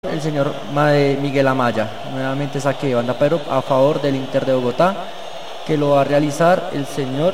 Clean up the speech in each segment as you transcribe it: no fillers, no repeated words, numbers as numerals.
el señor Miguel Amaya. Nuevamente saque de banda, pero a favor del Inter de Bogotá, que lo va a realizar el señor,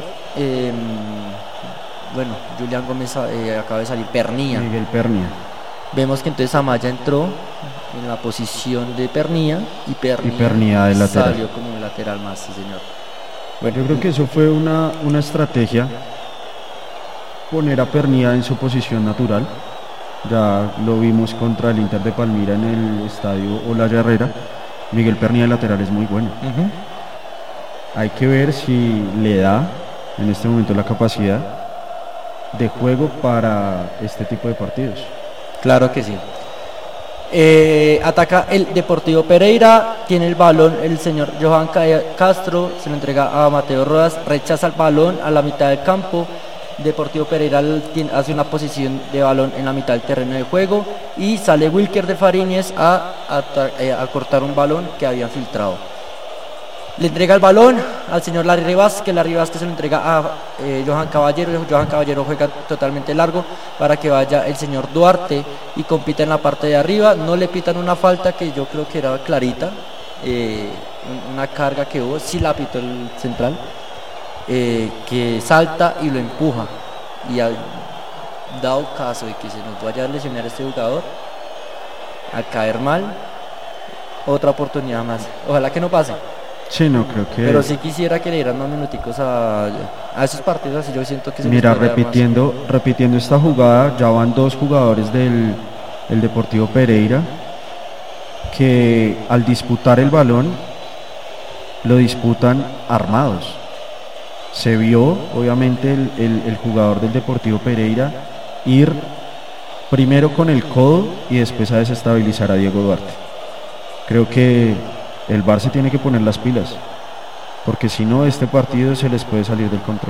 Julián Gómez, acaba de salir, Pernía. Miguel Pernía. Vemos que entonces Amaya entró en la posición de Pernía y Pernía de lateral. Salió como un lateral más, sí, señor. Bueno, yo creo que eso fue una estrategia, poner a Pernía en su posición natural. Ya lo vimos contra el Inter de Palmira en el estadio Olaya Herrera. Miguel Pernía de lateral es muy bueno. Hay que ver si le da en este momento la capacidad de juego para este tipo de partidos. Claro que sí. Ataca el Deportivo Pereira, tiene el balón el señor Johan Castro, se lo entrega a Mateo Rodas, rechaza el balón a la mitad del campo. Deportivo Pereira hace una posición de balón en la mitad del terreno de juego y sale Wilker de Fariñez a cortar un balón que habían filtrado. Le entrega el balón al señor Larry Vázquez, se lo entrega a Johan Caballero. Johan Caballero juega totalmente largo para que vaya el señor Duarte y compita en la parte de arriba. No le pitan una falta que yo creo que era clarita, una carga que hubo, sí la pitó el central, que salta y lo empuja, y ha dado caso de que se nos vaya a lesionar este jugador, a caer mal, otra oportunidad más, ojalá que no pase. Sí, no creo que. Pero sí quisiera que le dieran más minuticos a esos partidos, así yo siento que se Mira, repitiendo esta jugada, ya van dos jugadores del Deportivo Pereira que al disputar el balón lo disputan armados. Se vio obviamente el jugador del Deportivo Pereira ir primero con el codo y después a desestabilizar a Diego Duarte. Creo que el VAR se tiene que poner las pilas, porque si no, este partido se les puede salir del control.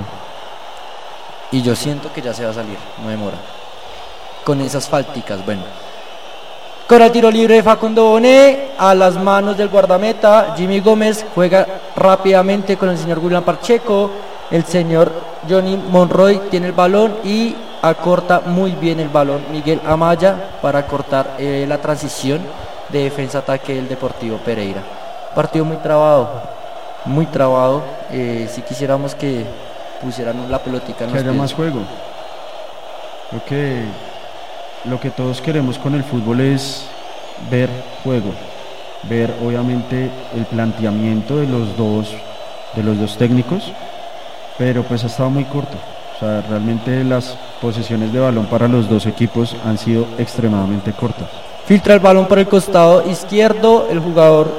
Y yo siento que ya se va a salir, no demora. Con esas falticas, bueno. Con el tiro libre de Facundo Bonet, a las manos del guardameta, Jimmy Gómez juega rápidamente con el señor William Pacheco. El señor Johnny Monroy tiene el balón y acorta muy bien el balón Miguel Amaya para cortar la transición de defensa-ataque del Deportivo Pereira. Partido muy trabado. Si quisiéramos que pusieran la pelotica en que haya más juego. Creo que lo que todos queremos con el fútbol es ver juego, ver obviamente el planteamiento de los dos técnicos, pero pues ha estado muy corto. O sea, realmente las posesiones de balón para los dos equipos han sido extremadamente cortas. Filtra el balón por el costado izquierdo el jugador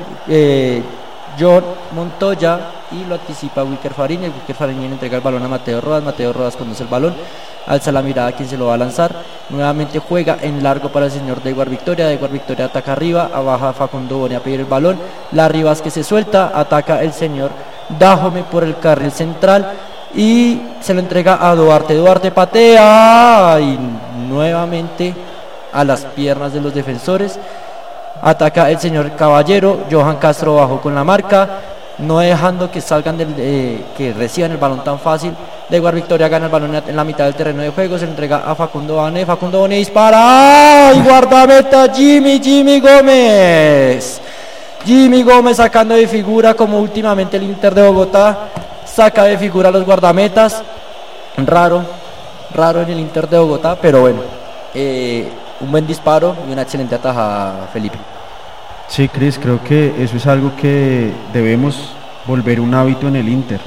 John Montoya y lo anticipa Wilker Fariñez. Wilker Fariñez entrega el balón a Mateo Rodas conduce el balón, alza la mirada a quien se lo va a lanzar, nuevamente juega en largo para el señor Deguar Victoria ataca arriba, baja Facundo Bonet a pedir el balón, Larry Vázquez se suelta, ataca el señor Dajome por el carril central y se lo entrega a Duarte patea y nuevamente a las piernas de los defensores. Ataca el señor Caballero, Johan Castro bajó con la marca, no dejando que salgan que reciban el balón tan fácil. Deguar Victoria gana el balón en la mitad del terreno de juego, se le entrega a Facundo Bonet dispara y guardameta Jimmy Gómez. Jimmy Gómez sacando de figura, como últimamente el Inter de Bogotá saca de figura a los guardametas. Raro en el Inter de Bogotá, pero bueno, un buen disparo y una excelente atajada, Felipe. Sí, Cris, creo que eso es algo que debemos volver un hábito en el Inter.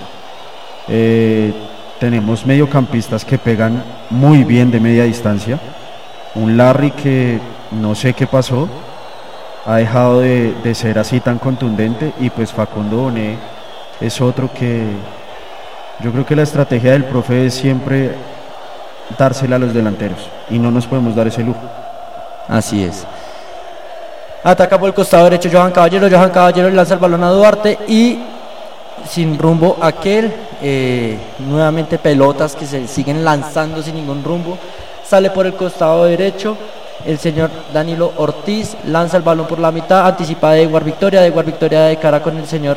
Tenemos mediocampistas que pegan muy bien de media distancia. Un Larry que no sé qué pasó, ha dejado de ser así tan contundente, y pues Facundo Bonet es otro que yo creo que la estrategia del profe es siempre dársela a los delanteros y no nos podemos dar ese lujo. Así es. Ataca por el costado derecho Johan Caballero le lanza el balón a Duarte y sin rumbo aquel, nuevamente pelotas que se siguen lanzando sin ningún rumbo. Sale por el costado derecho el señor Danilo Ortiz, lanza el balón por la mitad, anticipa a Deguar Victoria de cara con el señor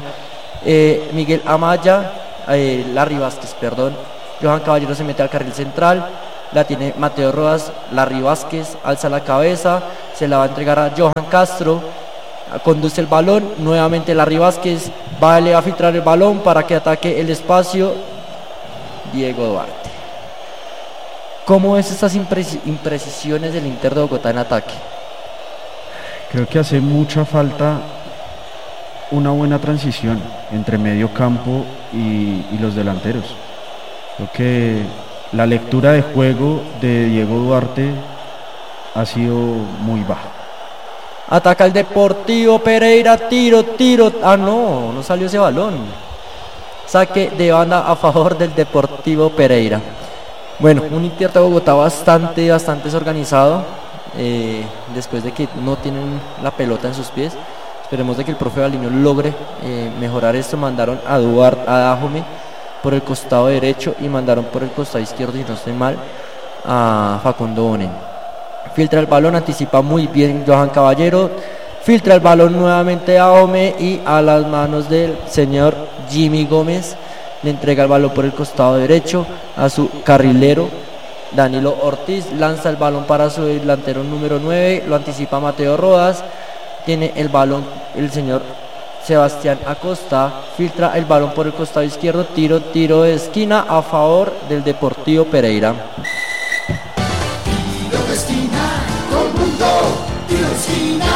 Miguel Amaya, Larry Vázquez, perdón. Johan Caballero se mete al carril central, la tiene Mateo Rodas, Larry Vázquez alza la cabeza, se la va a entregar a Johan Castro, conduce el balón, nuevamente Larry Vázquez le va a filtrar el balón para que ataque el espacio Diego Duarte. ¿Cómo ves estas imprecisiones del Inter de Bogotá en ataque? Creo que hace mucha falta una buena transición entre medio campo y los delanteros. Creo que la lectura de juego de Diego Duarte ha sido muy baja. Ataca el Deportivo Pereira, tiro, no salió ese balón. Saque de banda a favor del Deportivo Pereira. Bueno, un Inter de Bogotá bastante desorganizado, después de que no tienen la pelota en sus pies. Esperemos de que el profe Baliño logre mejorar esto. Mandaron a Dajome por el costado derecho y mandaron por el costado izquierdo, si no estoy mal, a Facundo Bonen. Filtra el balón, anticipa muy bien Johan Caballero, filtra el balón nuevamente a Dajome y a las manos del señor Jimmy Gómez. Le entrega el balón por el costado derecho a su carrilero Danilo Ortiz, lanza el balón para su delantero número 9, lo anticipa Mateo Rodas, tiene el balón el señor Sebastián Acosta, filtra el balón por el costado izquierdo, tiro de esquina a favor del Deportivo Pereira. Tiro de esquina, todo el mundo, tiro de esquina.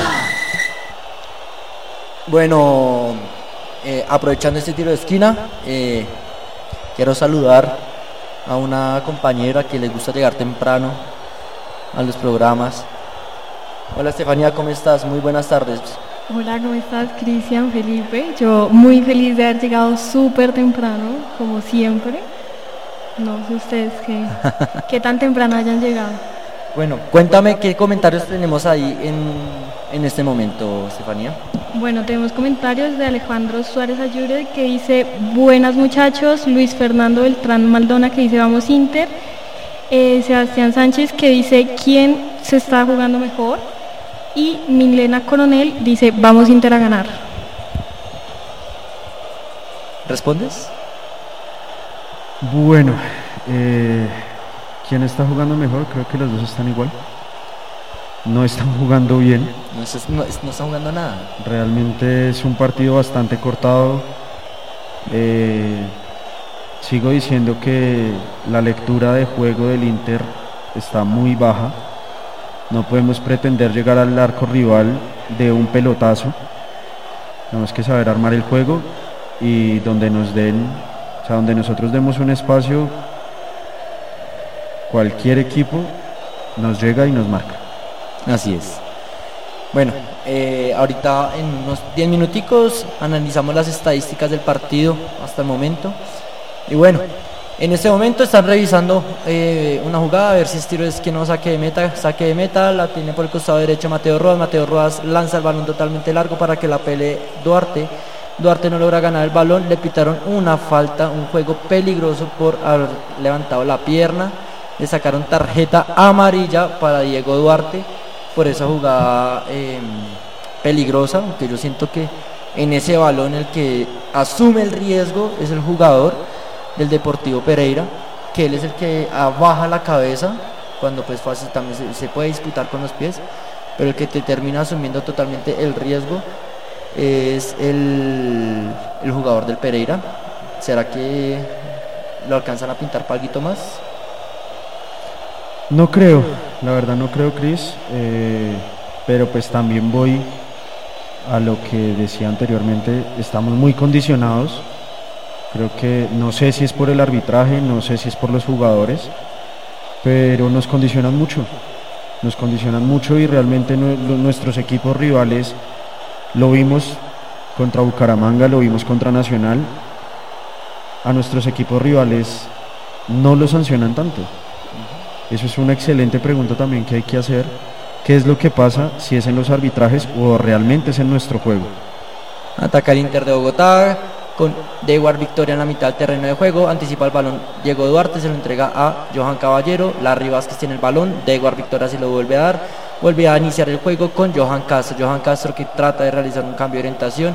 Bueno, aprovechando este tiro de esquina, quiero saludar a una compañera que le gusta llegar temprano a los programas. Hola Estefanía, ¿cómo estás? Muy buenas tardes. Hola, ¿cómo estás, Cristian, Felipe? Yo muy feliz de haber llegado súper temprano, como siempre. No sé ustedes qué tan temprano hayan llegado. Bueno, cuéntame qué comentarios tenemos ahí en este momento, Estefanía. Bueno, tenemos comentarios de Alejandro Suárez Ayure que dice: buenas muchachos. Luis Fernando Beltrán Maldona que dice: vamos Inter. Sebastián Sánchez que dice: ¿quién se está jugando mejor? Y Milena Coronel dice: vamos Inter a ganar. ¿Respondes? Bueno, ¿quién está jugando mejor? Creo que los dos están igual. No están jugando bien. No están jugando nada. Realmente es un partido bastante cortado. Sigo diciendo que la lectura de juego del Inter está muy baja. No podemos pretender llegar al arco rival de un pelotazo. Tenemos que saber armar el juego y donde nos den, o sea, donde nosotros demos un espacio, cualquier equipo nos llega y nos marca. Así es. Bueno, ahorita en unos 10 minuticos analizamos las estadísticas del partido hasta el momento. Y bueno, en este momento están revisando una jugada, a ver si es tiro de esquina o saque de meta, la tiene por el costado derecho Mateo Rodas lanza el balón totalmente largo para que la pelee Duarte no logra ganar el balón, le pitaron una falta, un juego peligroso por haber levantado la pierna, le sacaron tarjeta amarilla para Diego Duarte por esa jugada peligrosa, aunque yo siento que en ese balón el que asume el riesgo es el jugador del Deportivo Pereira, que él es el que baja la cabeza cuando pues fácil también se puede disputar con los pies, pero el que te termina asumiendo totalmente el riesgo es el jugador del Pereira. ¿Será que lo alcanzan a pintar para algo más? No creo, la verdad no creo, Cris, pero pues también voy a lo que decía anteriormente, estamos muy condicionados. Creo que no sé si es por el arbitraje, no sé si es por los jugadores, pero nos condicionan mucho y realmente nuestros equipos rivales, lo vimos contra Bucaramanga, lo vimos contra Nacional, a nuestros equipos rivales no los sancionan tanto. Eso es una excelente pregunta también que hay que hacer. ¿Qué es lo que pasa si es en los arbitrajes o realmente es en nuestro juego? Ataca el Inter de Bogotá con Dewar Victoria en la mitad del terreno de juego, anticipa el balón Diego Duarte, se lo entrega a Johan Caballero, Larry Vázquez tiene el balón, Dewar Victoria se lo vuelve a dar, vuelve a iniciar el juego con Johan Castro que trata de realizar un cambio de orientación,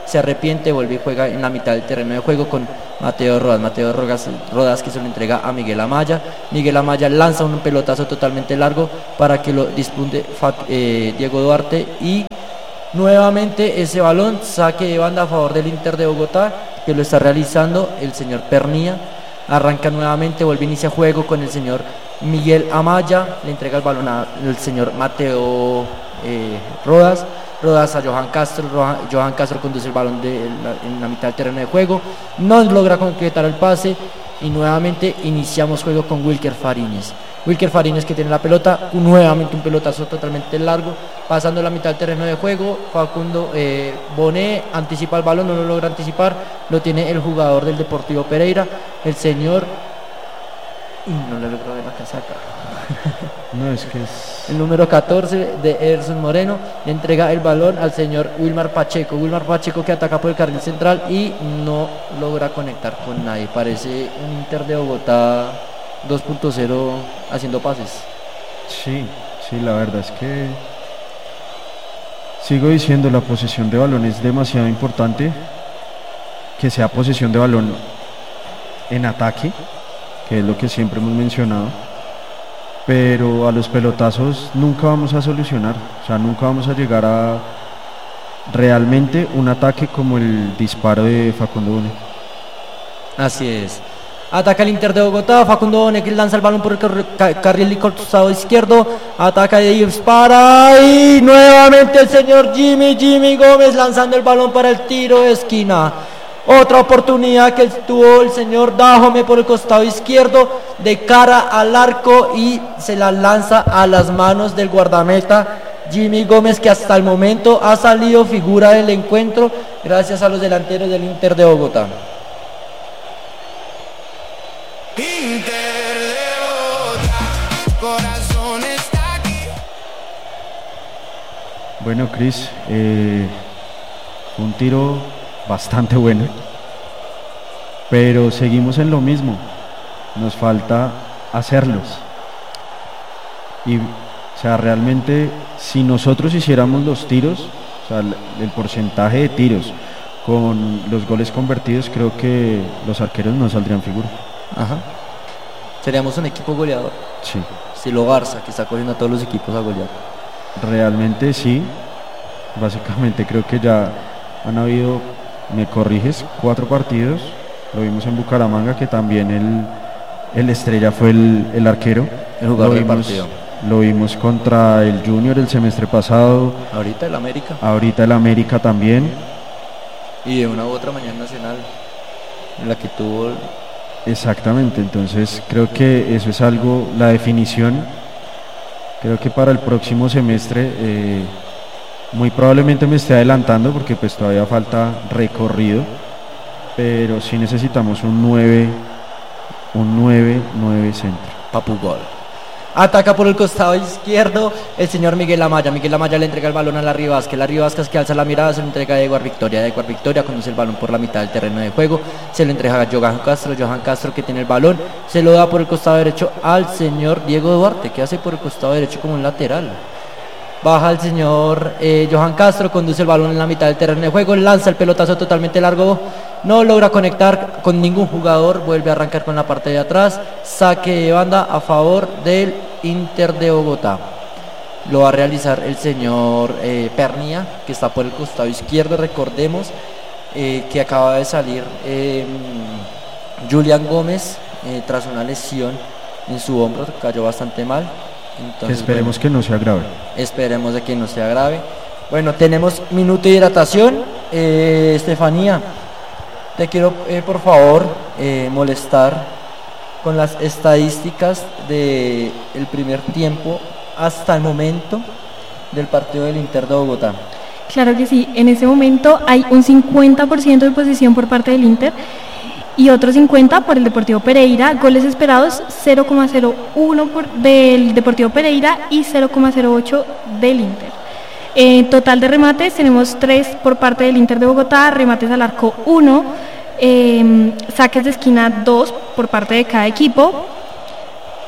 se arrepiente, vuelve y juega en la mitad del terreno de juego con Mateo Rodas que se lo entrega a Miguel Amaya. Miguel Amaya lanza un pelotazo totalmente largo para que lo dispute Diego Duarte, y nuevamente ese balón, saque de banda a favor del Inter de Bogotá, que lo está realizando el señor Pernía. Arranca nuevamente, vuelve a iniciar juego con el señor Miguel Amaya, le entrega el balón al señor Mateo Rodas a Johan Castro. Johan Castro conduce el balón en la mitad del terreno de juego, no logra concretar el pase, y nuevamente iniciamos juego con Wilker Fariñez. Wilker Fariñez, que tiene la pelota, nuevamente un pelotazo totalmente largo, pasando la mitad del terreno de juego. Facundo Bonet anticipa el balón, no lo logra anticipar, lo tiene el jugador del Deportivo Pereira, el señor, y no le logró ver la casaca. No, es que es... El número 14 de Ederson Moreno le entrega el balón al señor Wilmar Pacheco. Wilmar Pacheco, que ataca por el carril central y no logra conectar con nadie. Parece un Inter de Bogotá 2.0 haciendo pases. Sí, la verdad es que sigo diciendo, la posesión de balón es demasiado importante, que sea posesión de balón en ataque, que es lo que siempre hemos mencionado, pero a los pelotazos nunca vamos a solucionar, o sea, nunca vamos a llegar a realmente un ataque como el disparo de Facundo Bonet. Así es. Ataca el Inter de Bogotá, Facundo Bonet, que lanza el balón por el carril y costado izquierdo, ataca y dispara, y nuevamente el señor Jimmy Gómez lanzando el balón para el tiro de esquina. Otra oportunidad que tuvo el señor Dajome por el costado izquierdo, de cara al arco, y se la lanza a las manos del guardameta Jimmy Gómez, que hasta el momento ha salido figura del encuentro gracias a los delanteros del Inter de Bogotá. Inter de Bogotá, corazón está aquí. Bueno, Cris, fue un tiro bastante bueno, pero seguimos en lo mismo, nos falta hacerlos. Y, o sea, realmente si nosotros hiciéramos los tiros, o sea, el porcentaje de tiros con los goles convertidos, creo que los arqueros no saldrían figura. Ajá. Seríamos un equipo goleador. Sí. Estilo Barça, que está cogiendo a todos los equipos a golear. Realmente sí. Básicamente creo que ya han habido, me corriges, 4 partidos. Lo vimos en Bucaramanga, que también el estrella fue el arquero. El jugador del partido. Lo vimos contra el Junior el semestre pasado. Ahorita el América. Ahorita el América también. Y de una u otra mañana nacional, en la que tuvo... Exactamente, entonces creo que eso es algo, la definición. Creo que para el próximo semestre muy probablemente me esté adelantando, porque pues todavía falta recorrido, pero sí necesitamos un 9 centro. Papu Gol. Ataca por el costado izquierdo el señor Miguel Amaya. Miguel Amaya le entrega el balón a Larry Vázquez. Larry Vázquez, que alza la mirada, se lo entrega a Edward Victoria. Edward Victoria conduce el balón por la mitad del terreno de juego. Se lo entrega a Johan Castro. Johan Castro, que tiene el balón, se lo da por el costado derecho al señor Diego Duarte, que hace por el costado derecho como un lateral. Baja el señor Johan Castro, conduce el balón en la mitad del terreno de juego, lanza el pelotazo totalmente largo, no logra conectar con ningún jugador, vuelve a arrancar con la parte de atrás, saque de banda a favor del Inter de Bogotá. Lo va a realizar el señor Pernía, que está por el costado izquierdo. Recordemos que acaba de salir Julián Gómez tras una lesión en su hombro, cayó bastante mal. Entonces, que esperemos que no sea grave. Esperemos de que no sea grave. Bueno, tenemos minuto de hidratación. Estefanía, te quiero por favor molestar con las estadísticas del primer tiempo hasta el momento del partido del Inter de Bogotá. Claro que sí, en ese momento hay un 50% de posesión por parte del Inter y otro 50% por el Deportivo Pereira. Goles esperados 0,01 del Deportivo Pereira y 0,08 del Inter. Total de remates tenemos 3 por parte del Inter de Bogotá, remates al arco 1, saques de esquina 2 por parte de cada equipo.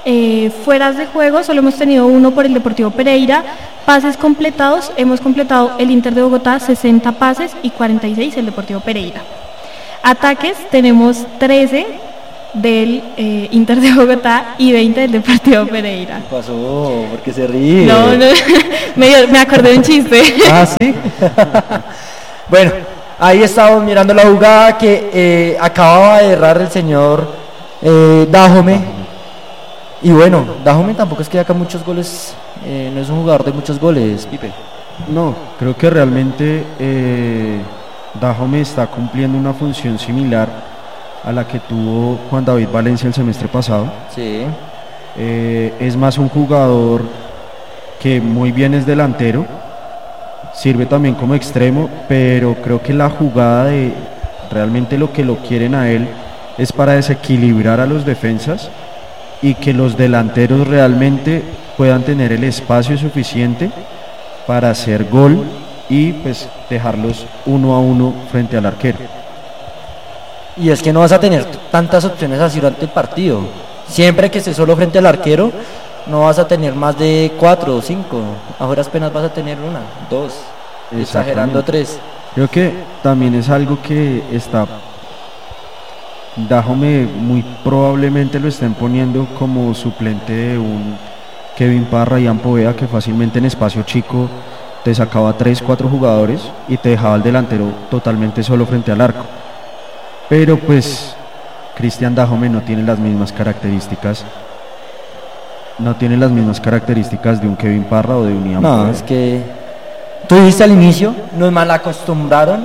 Fueras de juego solo hemos tenido uno por el Deportivo Pereira. Pases completados, hemos completado el Inter de Bogotá 60 pases y 46 el Deportivo Pereira. Ataques tenemos 13 del Inter de Bogotá y 20 del Deportivo Pereira. ¿Qué pasó? ¿Por qué se ríe? No, me acordé de un chiste. Ah, sí. Bueno, ahí estamos mirando la jugada que acababa de errar el señor Dajome. Y bueno, Dajome tampoco es que haga muchos goles, no es un jugador de muchos goles, Pipe. No, creo que realmente Dajome está cumpliendo una función similar a la que tuvo Juan David Valencia el semestre pasado. Sí. Es más un jugador que muy bien es delantero, sirve también como extremo, pero creo que la jugada de realmente lo que lo quieren a él es para desequilibrar a los defensas y que los delanteros realmente puedan tener el espacio suficiente para hacer gol y pues dejarlos 1-1 frente al arquero. Y es que no vas a tener tantas opciones así durante el partido. Siempre que estés solo frente al arquero, no vas a tener más de 4 o 5. Ahora apenas vas a tener 1, 2, exagerando 3. Creo que también es algo que está Dajome muy probablemente lo estén poniendo como suplente de un Kevin Parra y Poveda, que fácilmente en espacio chico te sacaba 3-4 jugadores y te dejaba el delantero totalmente solo frente al arco. Pero pues Cristian Dajome no tiene las mismas características. No tiene las mismas características de un Kevin Parra o de un Ian Poveda. No, es que tú dijiste al inicio, nos mal acostumbraron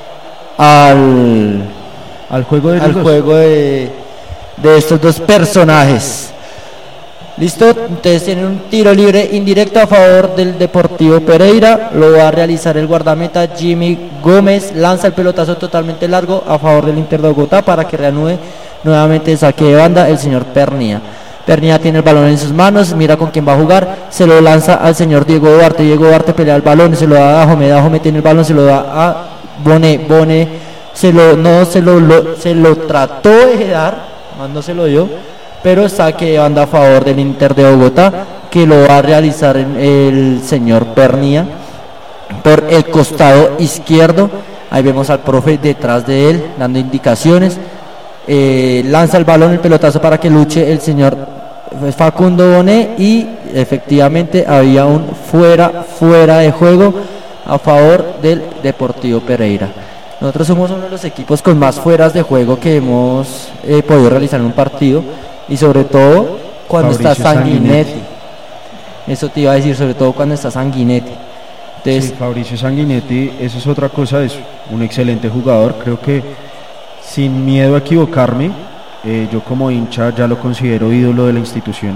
al juego de los dos. juego de estos dos personajes. Listo, entonces tienen un tiro libre indirecto a favor del Deportivo Pereira. Lo va a realizar el guardameta Jimmy Gómez. Lanza el pelotazo totalmente largo a favor del Inter de Bogotá para que reanude nuevamente el saque de banda el señor Pernía. Pernía tiene el balón en sus manos, mira con quién va a jugar, se lo lanza al señor Diego Duarte. Diego Duarte pelea el balón, se lo da a Dajome. Dajome tiene el balón, se lo da a Bone. Se lo trató de dar, más no se lo dio, pero saque de banda a favor del Inter de Bogotá, que lo va a realizar el señor Pernía por el costado izquierdo. Ahí vemos al profe detrás de él dando indicaciones. Lanza el balón, el pelotazo para que luche el señor Facundo Bonet, y efectivamente había un fuera de juego a favor del Deportivo Pereira. Nosotros somos uno de los equipos con más fueras de juego que hemos podido realizar en un partido, y sobre todo cuando Fabricio está Sanguinetti. Eso te iba a decir, sobre todo cuando está Sanguinetti. Entonces, Sí, Fabricio Sanguinetti, eso es otra cosa, es un excelente jugador. Creo que sin miedo a equivocarme, yo como hincha ya lo considero ídolo de la institución.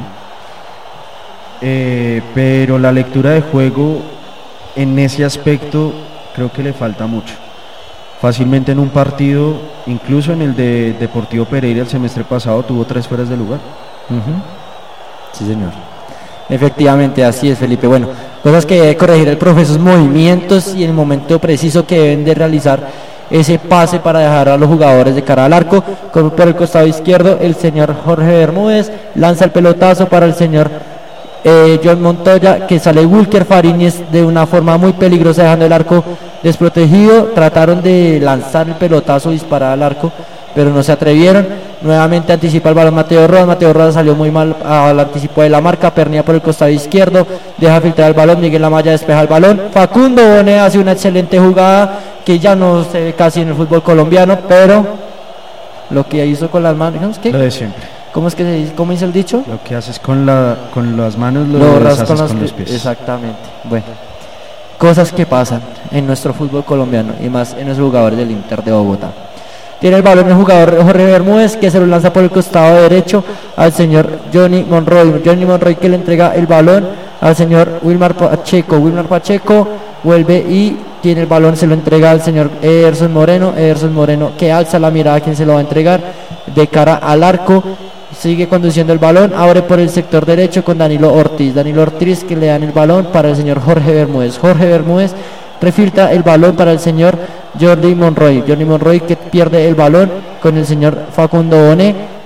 Pero la lectura de juego en ese aspecto creo que le falta mucho. Fácilmente en un partido, incluso en el de Deportivo Pereira el semestre pasado, tuvo 3 fueras de lugar. sí, señor. Efectivamente, así es, Felipe. Bueno, cosas que debe corregir el profe, esos movimientos y el momento preciso que deben de realizar ese pase para dejar a los jugadores de cara al arco. Por el costado izquierdo, el señor Jorge Bermúdez lanza el pelotazo para el señor John Montoya, que sale Wilker Fariñez de una forma muy peligrosa, dejando el arco desprotegido. Trataron de lanzar el pelotazo, disparar al arco, pero no se atrevieron. Nuevamente anticipa el balón Mateo Rodas salió muy mal al anticipo de la marca. Pernía por el costado izquierdo, deja filtrar el balón, Miguel Amaya despeja el balón. Facundo Bonet hace una excelente jugada que ya no se ve casi en el fútbol colombiano, pero lo que hizo con las manos, ¿qué? Lo de siempre. ¿Cómo es que se dice? ¿Cómo dice el dicho? Lo que haces con las manos lo Logras deshaces con los pies. Exactamente. Bueno, cosas que pasan en nuestro fútbol colombiano y más en los jugadores del Inter de Bogotá. Tiene el balón el jugador Jorge Bermúdez, que se lo lanza por el costado derecho al señor Johnny Monroy. Johnny Monroy, que le entrega el balón al señor Wilmar Pacheco. Wilmar Pacheco vuelve y tiene el balón, se lo entrega al señor Ederson Moreno. Ederson Moreno, que alza la mirada a quien se lo va a entregar de cara al arco. Sigue conduciendo el balón, abre por el sector derecho con Danilo Ortiz. Danilo Ortiz, que le dan el balón para el señor Jorge Bermúdez. Jorge Bermúdez refiltra el balón para el señor Jordi Monroy. Jordi Monroy, que pierde el balón con el señor Facundo Bonet.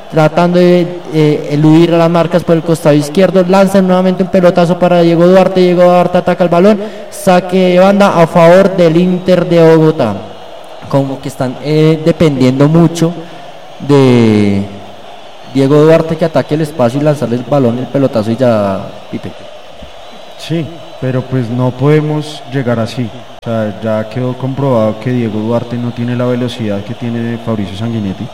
tratando de eludir a las marcas por el costado izquierdo, lanzan nuevamente un pelotazo para Diego Duarte ataca el balón, saque de banda a favor del Inter de Bogotá. Como que están dependiendo mucho de Diego Duarte que ataque el espacio y lanzarle el balón, el pelotazo y ya, Pipe. Sí, pero pues no podemos llegar así. O sea, ya quedó comprobado que Diego Duarte no tiene la velocidad que tiene Fabricio Sanguinetti.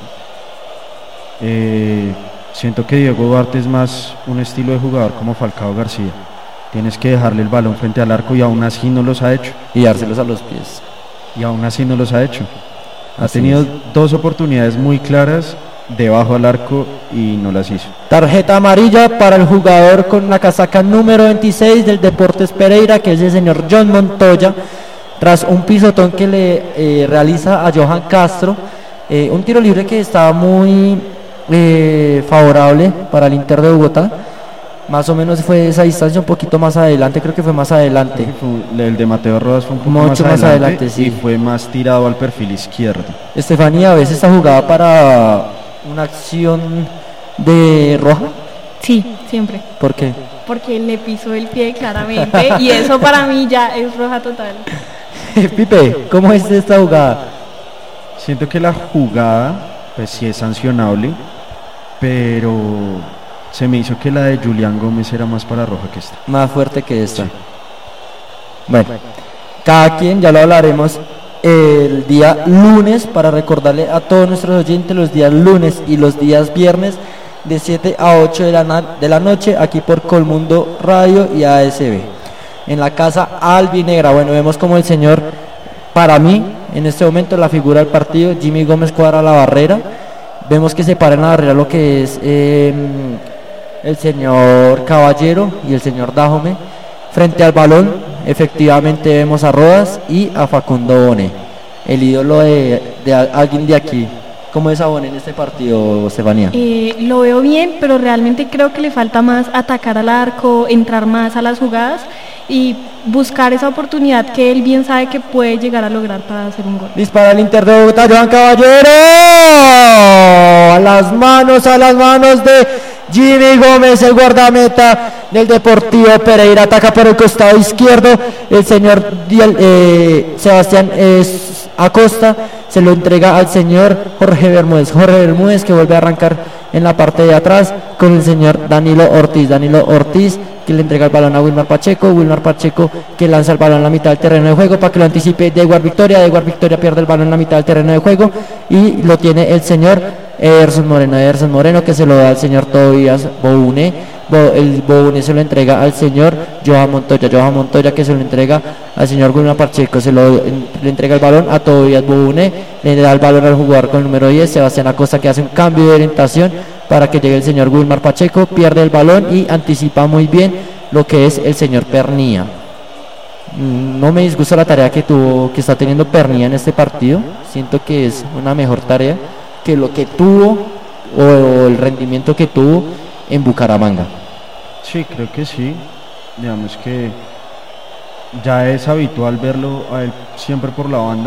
Siento que Diego Duarte es más un estilo de jugador como Falcao García. Tienes que dejarle el balón frente al arco y aún así no los ha hecho. Y dárselos a los pies. Y aún así no los ha hecho. Ha Así tenido es. 2 oportunidades muy claras debajo del arco y no las hizo. Tarjeta amarilla para el jugador con la casaca número 26 del Deportes Pereira, que es el señor John Montoya, tras un pisotón que le realiza a Johan Castro. Un tiro libre que estaba muy favorable para el Inter de Bogotá. Más o menos fue esa distancia, un poquito más adelante, creo que fue más adelante. El de Mateo Rodas fue un poco Mucho más adelante, sí. y fue más tirado al perfil izquierdo. Estefanía, ¿a veces está jugada para una acción de roja? Sí, siempre. ¿Por qué? Porque le pisó el pie claramente y eso para mí ya es roja total. Pipe, ¿cómo es esta jugada? Siento que la jugada, pues sí es sancionable, pero se me hizo que la de Julián Gómez era más para roja que esta. Más fuerte que esta. Sí. Bueno, cada quien, ya lo hablaremos el día lunes, para recordarle a todos nuestros oyentes los días lunes y los días viernes de 7 a 8 de la noche, aquí por Colmundo Radio y ASB, en la casa albinegra. Bueno, vemos como el señor, para mí, en este momento la figura del partido, Jimmy Gómez, cuadra la barrera. Vemos que se para en la barrera lo que es el señor Caballero y el señor Dajome. Frente al balón, efectivamente vemos a Rodas y a Facundo Bone, el ídolo de alguien de aquí. ¿Cómo es a Bone en este partido, Estefanía? Lo veo bien, pero realmente creo que le falta más atacar al arco, entrar más a las jugadas y buscar esa oportunidad que él bien sabe que puede llegar a lograr para hacer un gol. Dispara el Inter de Bogotá, Johan Caballero. A las manos de Jimmy Gómez, el guardameta del Deportivo Pereira. Ataca por el costado izquierdo el señor Sebastián Acosta. Se lo entrega al señor Jorge Bermúdez, que vuelve a arrancar en la parte de atrás con el señor Danilo Ortiz, que le entrega el balón a Wilmar Pacheco que lanza el balón en la mitad del terreno de juego para que lo anticipe Deguar Victoria pierde el balón en la mitad del terreno de juego y lo tiene el señor Ederson Moreno, que se lo da al señor Tobías Boune. El Boune se lo entrega al señor Johan Montoya, que se lo entrega al señor Wilmar Pacheco, le entrega el balón a Tobías Boune, le da el balón al jugador con el número 10, Sebastián Acosta, que hace un cambio de orientación para que llegue el señor Wilmar Pacheco, pierde el balón y anticipa muy bien lo que es el señor Pernía. No me disgusta la tarea que está teniendo Pernía en este partido. Siento que es una mejor tarea que lo que tuvo o el rendimiento que tuvo en Bucaramanga. Sí, creo que sí. Digamos que ya es habitual verlo a él siempre por la banda,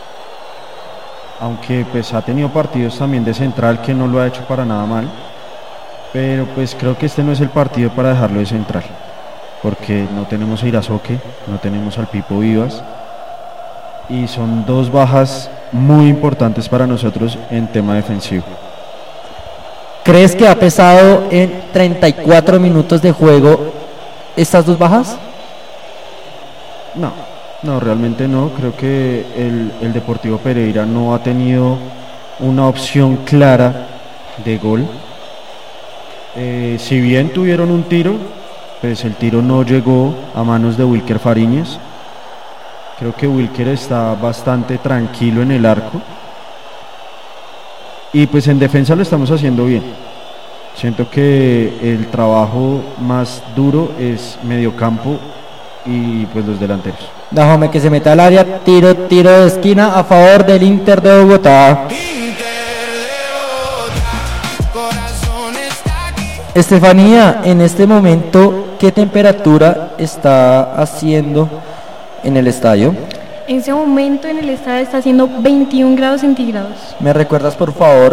aunque pues ha tenido partidos también de central que no lo ha hecho para nada mal, pero pues creo que este no es el partido para dejarlo de central, porque no tenemos a Irazoque, no tenemos al Pipo Vivas y son 2 bajas muy importantes para nosotros en tema defensivo. ¿Crees que ha pesado en 34 minutos de juego estas 2 bajas? No, realmente no. Creo que el Deportivo Pereira no ha tenido una opción clara de gol. Si bien tuvieron un tiro, pues el tiro no llegó a manos de Wilker Fariñez. Creo que Wilker está bastante tranquilo en el arco. Y pues en defensa lo estamos haciendo bien. Siento que el trabajo más duro es mediocampo y pues los delanteros. Déjame que se meta al área, tiro de esquina a favor del Inter de Bogotá. Estefanía, en este momento, ¿qué temperatura está haciendo en el estadio? En ese momento en el estadio está haciendo 21 grados centígrados. ¿Me recuerdas, por favor,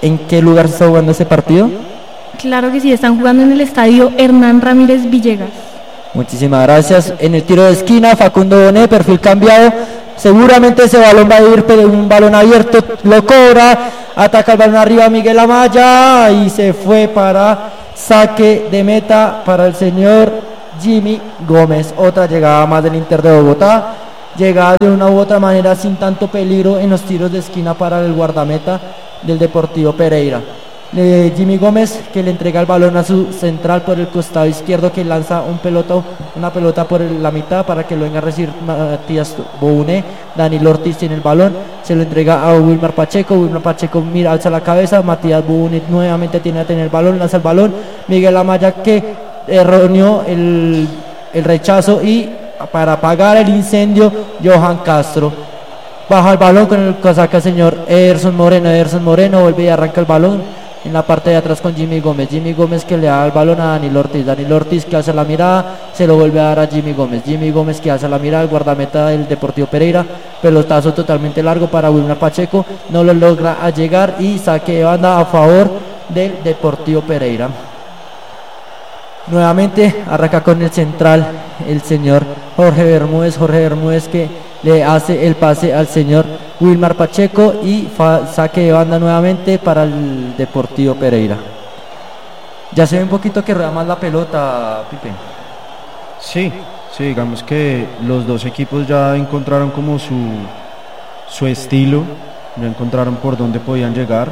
en qué lugar se está jugando ese partido? Claro que sí, están jugando en el estadio Hernán Ramírez Villegas. Muchísimas gracias. En el tiro de esquina, Facundo Bonet, perfil cambiado. Seguramente ese balón va a ir, pero un balón abierto, lo cobra, ataca el balón arriba Miguel Amaya y se fue para saque de meta para el señor Jimmy Gómez. Otra llegada más del Inter de Bogotá, llegada de una u otra manera sin tanto peligro en los tiros de esquina para el guardameta del Deportivo Pereira. Jimmy Gómez, que le entrega el balón a su central por el costado izquierdo, que lanza una pelota por la mitad para que lo venga a recibir Matías Bouné. Danilo Ortiz tiene el balón, se lo entrega a Wilmar Pacheco mira, alza la cabeza, Matías Bouné nuevamente tiene a tener el balón, lanza el balón, Miguel Amaya que erróneo el rechazo y para apagar el incendio Johan Castro baja el balón con el que saca el señor Ederson Moreno vuelve y arranca el balón en la parte de atrás con Jimmy Gómez que le da el balón a Danilo Ortiz que hace la mirada, se lo vuelve a dar a Jimmy Gómez que hace la mirada, el guardameta del Deportivo Pereira, pelotazo totalmente largo para Wilmar Pacheco, no lo logra llegar y saque de banda a favor del Deportivo Pereira. Nuevamente arranca con el central el señor Jorge Bermúdez que le hace el pase al señor Wilmar Pacheco y saque de banda nuevamente para el Deportivo Pereira. Ya se ve un poquito que rueda más la pelota, Pipe. Sí, digamos que los dos equipos ya encontraron como su estilo, ya encontraron por dónde podían llegar.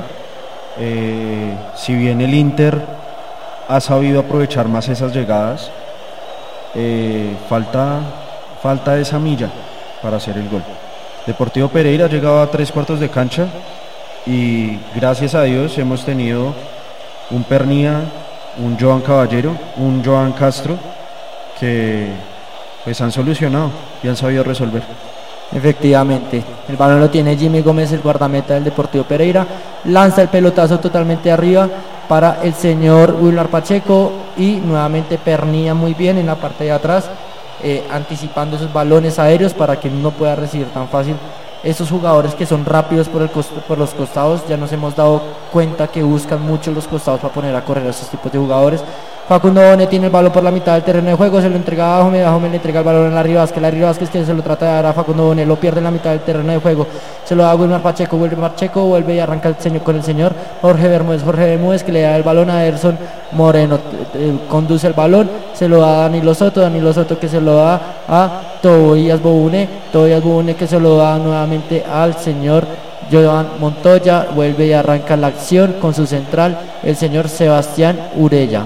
Si bien el Inter ha sabido aprovechar más esas llegadas, falta esa milla para hacer el gol. Deportivo Pereira llegaba a 3/4 de cancha y gracias a Dios hemos tenido un Pernía, un Joan Caballero, un Joan Castro que pues han solucionado y han sabido resolver. Efectivamente, el balón lo tiene Jimmy Gómez, el guardameta del Deportivo Pereira, lanza el pelotazo totalmente arriba para el señor Wilmar Pacheco y nuevamente Pernía muy bien en la parte de atrás, anticipando esos balones aéreos para que no pueda recibir tan fácil esos jugadores que son rápidos por los costados. Ya nos hemos dado cuenta que buscan mucho los costados para poner a correr a esos tipos de jugadores. Facundo Bonet tiene el balón por la mitad del terreno de juego, se lo entrega a Jome le entrega el balón a Larry Vázquez que se lo trata de dar a Facundo Bonet, lo pierde en la mitad del terreno de juego, se lo da a Wilmar Pacheco, vuelve y arranca con el señor Jorge Bermúdez que le da el balón a Ederson Moreno, conduce el balón, se lo da a Danilo Soto que se lo da a Tobías Bouné que se lo da nuevamente al señor Joan Montoya, vuelve y arranca la acción con su central, el señor Sebastián Urella.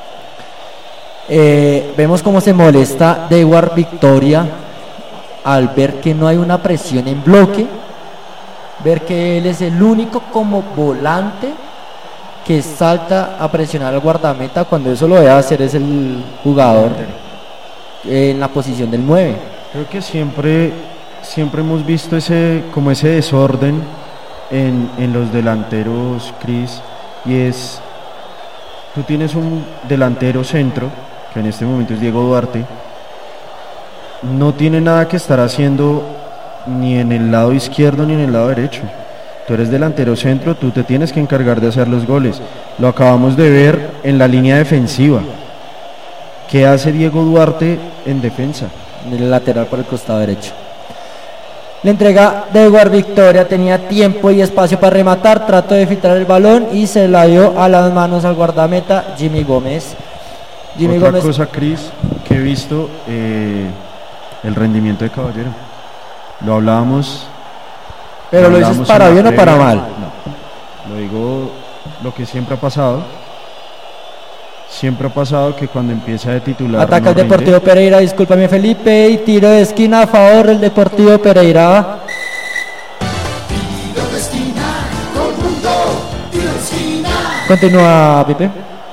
Vemos cómo se molesta Dewar Victoria al ver que no hay una presión en bloque, ver que él es el único como volante que salta a presionar al guardameta cuando eso lo debe hacer es el jugador en la posición del 9. Creo que siempre hemos visto ese desorden en los delanteros, Cris, y es, tú tienes un delantero centro que en este momento es Diego Duarte, no tiene nada que estar haciendo ni en el lado izquierdo ni en el lado derecho. Tú eres delantero centro, tú te tienes que encargar de hacer los goles. Lo acabamos de ver en la línea defensiva. ¿Qué hace Diego Duarte en defensa? En el lateral por el costado derecho. Le entrega Dewar Victoria, tenía tiempo y espacio para rematar, trató de filtrar el balón y se la dio a las manos al guardameta Jimmy Gómez. Otra cosa, Cris, que he visto, el rendimiento de Caballero. Lo hablábamos. ¿Pero lo dices para bien o para mal? No, lo digo lo que siempre ha pasado. Siempre ha pasado que cuando empieza de titular ataca el Deportivo Pereira, discúlpame Felipe, y tiro de esquina a favor del Deportivo Pereira. Tiro de esquina, todo el mundo, tiro de esquina. Continúa, Pipe.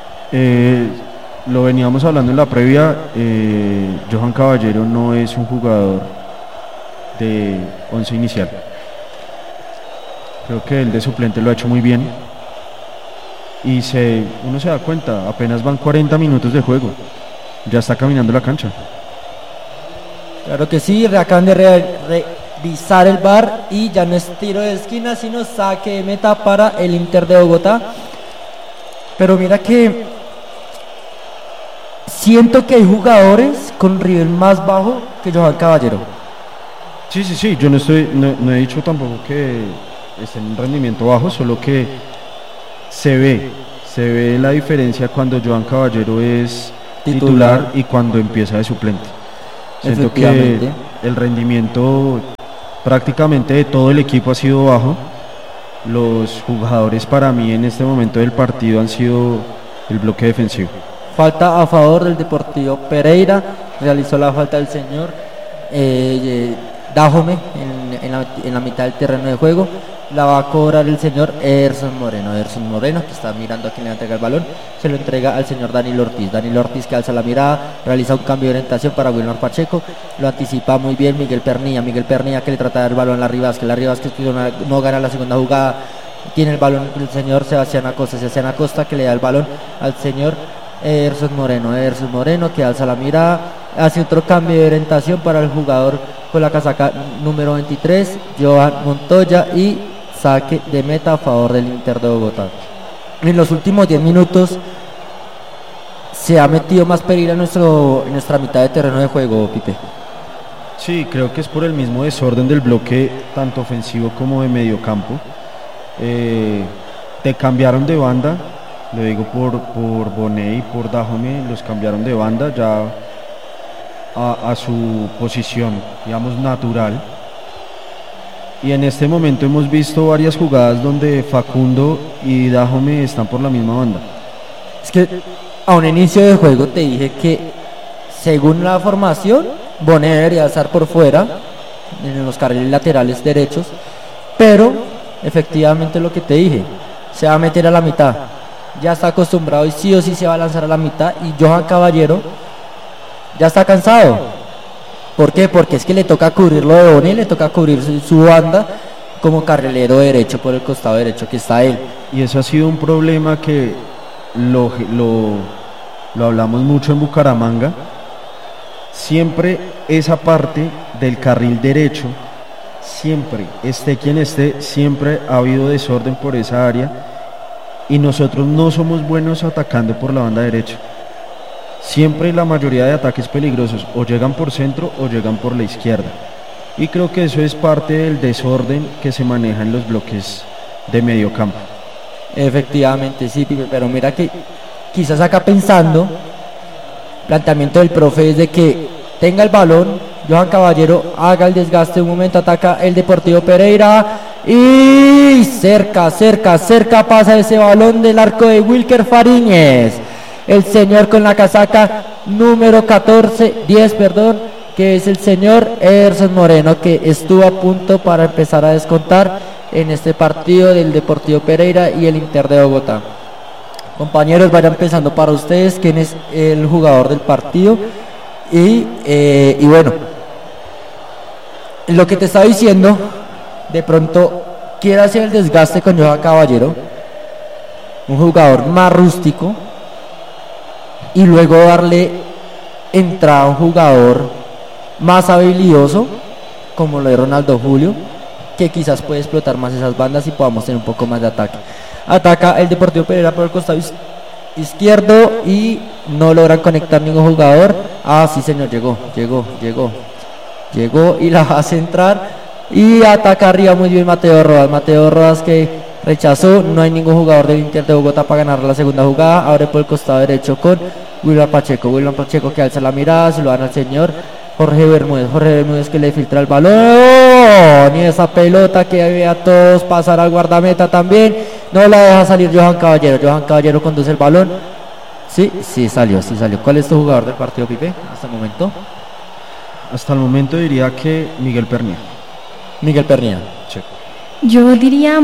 Lo veníamos hablando en la previa, Johan Caballero no es un jugador de 11 inicial. Creo que el de suplente lo ha hecho muy bien. Y uno se da cuenta, apenas van 40 minutos de juego, ya está caminando la cancha. Claro que sí, acaban de revisar el VAR y ya no es tiro de esquina, sino saque de meta para el Inter de Bogotá. Pero mira que siento que hay jugadores con nivel más bajo que Johan Caballero. Sí, yo no he dicho tampoco que esté en un rendimiento bajo, solo que se ve la diferencia cuando Johan Caballero es titular y cuando empieza de suplente. Siento que el rendimiento prácticamente de todo el equipo ha sido bajo. Los jugadores para mí en este momento del partido han sido el bloque defensivo. Falta a favor del Deportivo Pereira, realizó la falta del señor Dajome en la mitad del terreno de juego. La va a cobrar el señor Ederson Moreno, que está mirando a quién le va a entregar el balón. Se lo entrega al señor Danilo Ortiz, que alza la mirada, realiza un cambio de orientación para Wilmar Pacheco. Lo anticipa muy bien Miguel Pernilla, que le trata de dar el balón a Larry Vázquez no gana la segunda jugada. Tiene el balón el señor Sebastián Acosta, que le da el balón al señor Ederson Moreno, que alza la mirada, hace otro cambio de orientación para el jugador con la casaca número 23, Johan Montoya, y saque de meta a favor del Inter de Bogotá. En los últimos 10 minutos se ha metido más peligro en nuestra mitad de terreno de juego, Pipe. Sí, creo que es por el mismo desorden del bloque, tanto ofensivo como de mediocampo. Te cambiaron de banda, lo digo por Bonet y por Dajome, los cambiaron de banda ya a su posición, digamos, natural. Y en este momento hemos visto varias jugadas donde Facundo y Dajome están por la misma banda. Es que a un inicio de juego te dije que según la formación Bonet debería estar por fuera en los carriles laterales derechos, pero efectivamente lo que te dije, se va a meter a la mitad, ya está acostumbrado y sí o sí se va a lanzar a la mitad, y Johan Caballero ya está cansado. ¿Por qué? Porque es que le toca cubrirlo de Bonet, le toca cubrir su banda como carrilero derecho por el costado derecho que está él. Y eso ha sido un problema que lo hablamos mucho en Bucaramanga. Siempre esa parte del carril derecho, siempre, esté quien esté, siempre ha habido desorden por esa área, y nosotros no somos buenos atacando por la banda derecha. Siempre la mayoría de ataques peligrosos o llegan por centro o llegan por la izquierda, y creo que eso es parte del desorden que se maneja en los bloques de medio campo. Efectivamente, sí, pero mira que quizás acá pensando, planteamiento del profe es de que tenga el balón, Johan Caballero haga el desgaste, un momento ataca el Deportivo Pereira y cerca pasa ese balón del arco de Wilker Fariñez. El señor con la casaca número 10, que es el señor Ederson Moreno, que estuvo a punto para empezar a descontar en este partido del Deportivo Pereira y el Inter de Bogotá. Compañeros, vayan pensando para ustedes quién es el jugador del partido. Y bueno, lo que te estaba diciendo, de pronto quiere hacer el desgaste con Johan Caballero, un jugador más rústico, y luego darle entrada a un jugador más habilidoso como lo de Ronaldo Julio, que quizás puede explotar más esas bandas y podamos tener un poco más de ataque. Ataca el Deportivo Pereira por el costado izquierdo y no logran conectar ningún jugador. Ah, sí señor, llegó y la va a centrar y ataca arriba muy bien Mateo Rodas, que rechazó. No hay ningún jugador del Inter de Bogotá para ganar la segunda jugada. Abre por el costado derecho con Wilmar Pacheco, que alza la mirada, se lo dan al señor Jorge Bermúdez, que le filtra el balón, y esa pelota que ve a todos pasar al guardameta también, no la deja salir Johan Caballero conduce el balón. Sí salió. ¿Cuál es tu jugador del partido, Pipe, hasta el momento? Hasta el momento diría que Miguel Pernilla. Miguel Pernilla. Sí. Yo diría